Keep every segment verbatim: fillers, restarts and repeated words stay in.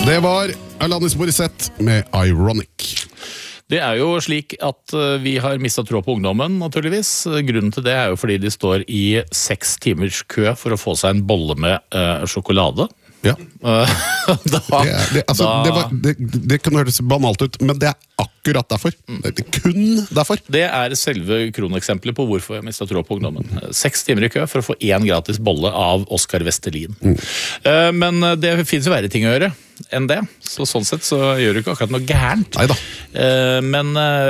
Det var Alanis Morissette med Ironic. Det er jo slik at vi har mistet tro på ungdommen, naturligvis. Grunnen til det er jo fordi de står i seks timers kø for å få seg en bolle med uh, sjokolade. Ja. da, det, er, det, altså, da, det, var, det, det kan høres banalt ut, men det er akkurat derfor. Det er kun derfor. Det er selve kroneksempelet på hvorfor jeg mistet tro på ungdommen. Seks timer i kø for å få en gratis bolle av Oskar Vestelin. Mm. Uh, men det finnes jo verre ting å gjøre enn det. Så sånn sett så gjør du ikke akkurat noe gærent. Neida. Uh, men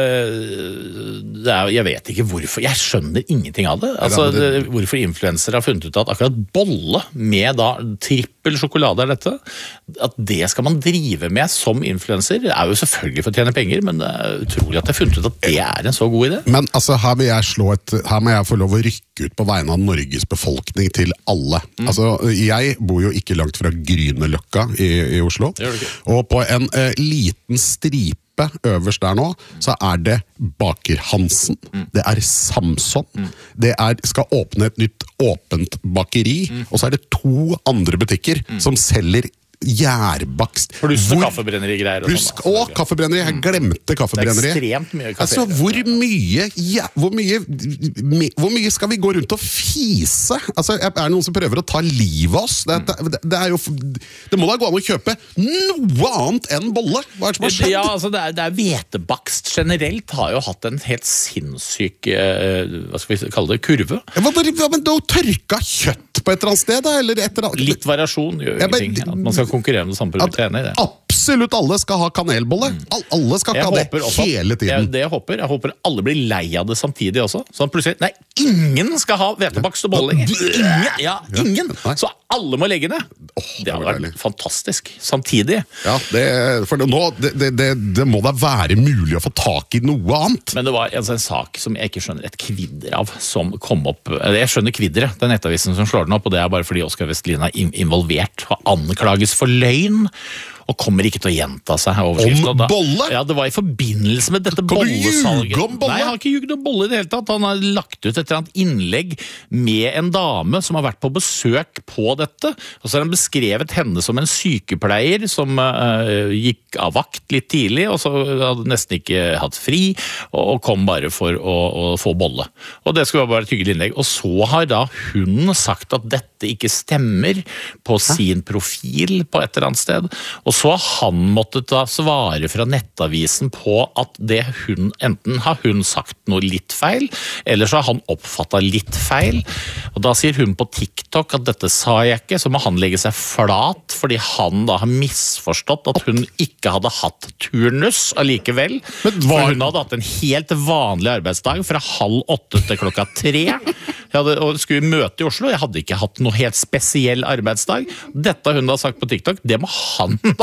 uh, det er, jeg vet ikke hvorfor. Jeg skjønner ingenting av det. Altså, det, hvorfor influensere har funnet ut at akkurat bolle med da trippel sjokolade er dette, at det skal man drive med som influenser. Det er jo selvfølgelig for å tjene penger, men det er utrolig at jeg har funnet ut at det er en så god idé. Men altså, her vil jeg slå et, her må jeg få lov å rykke ut på vegne av Norges befolkning til alle. Mm. Altså, jeg bor jo ikke langt fra Grünerløkka i, i Oslo, og på en eh, liten stripe øverst der nå, så er det Baker Hansen, mm. det er Samson, mm. det er, skal åpne et nytt åpent bakeri, mm. og så er det to andre butikker mm. som selger gjærbakst. For du så kaffebrenneri-greier og sånn. Og kaffebrenneri, jeg glemte kaffebrenneri. Det er ekstremt mye kaffe. Altså, hvor mye, ja, hvor mye, hvor mye skal vi gå rundt og fise? Altså, er det noen som prøver å ta livet av oss? Det, det, det er jo, det må da gå an å kjøpe noe annet enn bolle. Hva er det som har skjedd? Ja, altså, det er, det er hvetebakst generelt har jo hatt en helt sinnssyk, eh, hva skal vi kalle det, kurve. Ja, hva, hva, men da tørka kjøtt på et eller annet sted, da? Eller et eller annet? Litt variasjon gjør jo ingenting. At man skal konkurrere med det samme produktet, enig i det. Absolutt alle skal ha kanelbolle. Mm. Alle skal ha det hele tiden. Jeg, det jeg håper, jeg håper alle blir lei av det samtidig også. Sånn plutselig, nei, ingen skal ha hvetebakst og bolle lenger. Ingen, ja, ingen. Så alle må legge ned. Oh, det hadde vært deilig. Fantastisk. Samtidig. Ja, det, for det, nå, det, det, det, det må da være mulig å få tak i noe annet. Men det var en sånn sak som jeg ikke skjønner et kvidder av, som kom opp, jeg skjønner kviddere, den nettavisen som slår den opp, og det er bare fordi Oskar Vestelin er involvert, og anklages for løgn, og kommer ikke til å gjenta seg. Om bolle? Ja, det var i forbindelse med dette bollesalget. Kan du ljuge om bolle? Nei, han har ikke ljuget om bolle i det hele tatt. Han har lagt ut et eller annet innlegg med en dame som har vært på besøk på dette, og så har han beskrevet henne som en sykepleier som uh, gikk av vakt litt tidlig, og så hadde nesten ikke hatt fri, og kom bare for å, å få bolle. Og det skulle være bare et hyggelig innlegg. Og så har da hun sagt at dette ikke stemmer på sin profil på et eller annet sted, og så har han måttet da svare fra nettavisen på at det hun, enten har hun sagt noe litt feil, eller så har han oppfattet litt feil, og da sier hun på TikTok at dette sa jeg ikke, så må han legge seg flat, fordi han da har misforstått at hun ikke hadde hatt turnus allikevel, for hun hadde hatt en helt vanlig arbeidsdag fra halv åtte til klokka tre, jeg hadde, og skulle i møte i Oslo, jeg hadde ikke hatt noe helt spesiell arbeidsdag, dette har hun da sagt på TikTok, det må han da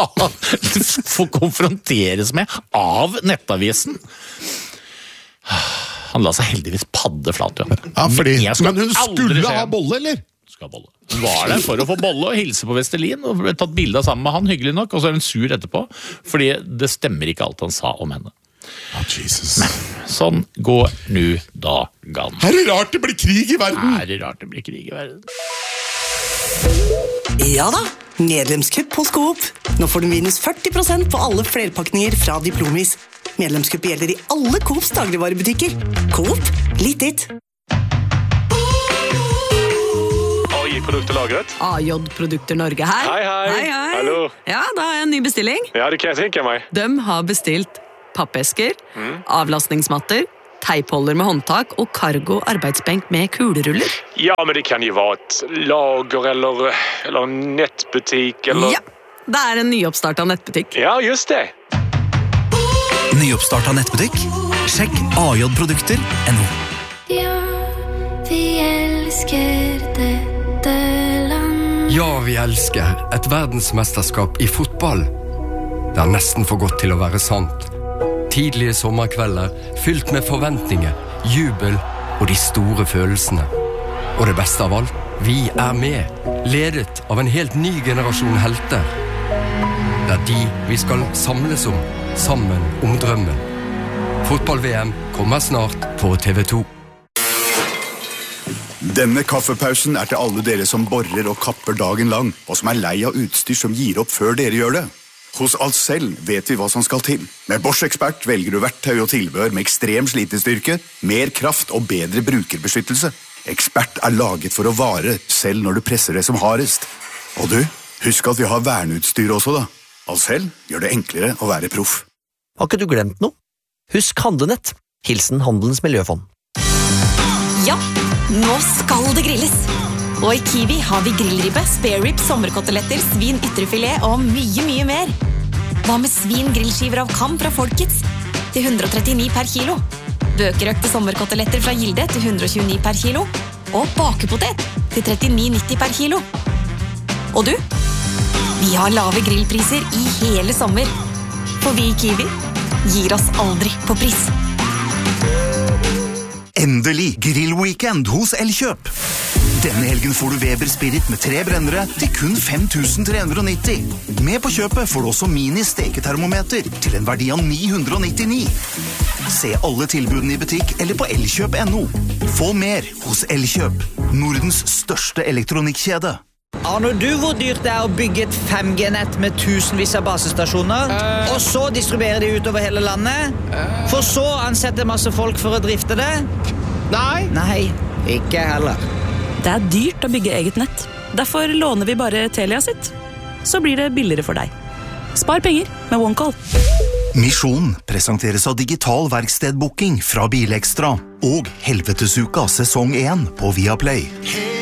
få konfronteres med av nettavisen. Han la seg heldigvis padde flat, ja. Ja, fordi, men hun skulle ha bolle, eller? Skal ha bolle. Hun var der for å få bolle og hilse på Vestelin, og ble tatt bilder sammen med han, hyggelig nok, og så er hun sur etterpå, fordi det stemmer ikke alt han sa om henne. Oh, Jesus. Men sånn går nu da gan. Er det rart det blir krig i verden? Er det rart det blir krig i verden? Ja da, medlemskupp hos Coop. Nå får du minus førti prosent på alle flerpakninger fra Diplomis. Medlemskupp gjelder i alle Coops dagligvarebutikker. Coop, litt ditt. A J-produkterlagret. A J-produkter Norge her. Hei, hei. Hei, hei. Hallo. Ja, da har jeg en ny bestilling. Ja, det kan jeg tenke meg. De har bestilt pappesker, mm. avlastningsmatter, teipholder med håndtak og cargo arbeidsbenk med kuleruller. Ja, men det kan jo være et lager eller, eller en nettbutikk eller... Ja, det er en nyoppstartet nettbutikk. Ja, just det. Nyoppstartet nettbutikk? Sjekk A J-produkter punktum no. Ja, vi elsker dette land. Ja, vi elsker et verdensmesterskap i fotball. Det er nesten for godt til å være sant. Tidlige sommerkvelder, fylt med forventninger, jubel og de store følelsene. Og det beste av alt, vi er med, ledet av en helt ny generasjon helter. Det er de vi skal samles om, sammen om drømmen. Fotball-V M kommer snart på T V to. Denne kaffepausen er til alle dere som borer og kapper dagen lang, og som er lei av utstyr som gir opp før dere gjør det. Hos Ahlsell vet vi hva som skal til. Med Bosch Expert velger du verktøy og tilbehør med ekstrem slitestyrke, mer kraft og bedre brukerbeskyttelse. Expert er laget for å vare, selv når du presser det som hardest. Og du, husk at vi har verneutstyr også da. Ahlsell gjør det enklere å være proff. Har ikke du glemt noe? Husk handlenett. Hilsen Handelens Miljøfond. Ja, nå skal det grilles. Og i Kiwi har vi grillribbe, spare rib, sommerkoteletter, svin, ytrefilet og mye, mye mer. Hva med svin grillskiver av Kam fra Folkets til hundre og trettini per kilo? Bøkerøkte sommerkoteletter fra Gilde til hundre og tjueni per kilo. Og bakepotet til trettini nitti per kilo. Og du? Vi har lave grillpriser i hele sommer. For vi i Kiwi gir oss aldri på pris. Endelig grillweekend hos Elkjøp. Denne helgen får du Weber Spirit med tre brennere til kun fem tusen tre hundre og nitti. Med på kjøpet får du også mini-steketermometer til en verdi av ni hundre og nittini. Se alle tilbudene i butikk eller på elkjøp punktum no. Få mer hos Elkjøp, Nordens største elektronikkjede. Aner du hvor dyrt det er å bygge et fem G-nett med tusenvis av basestasjoner, uh, og så distribuere de utover hele landet, uh, for så ansette masse folk for å drifte det? Nei. Nei, ikke heller. Det er dyrt å bygge eget nett. Derfor låner vi bare Telia sitt. Så blir det billigere for deg. Spar penger med OneCall. Misjon presenteres av digital verkstedbooking fra Bilekstra og Helvetesuka sesong én på Viaplay.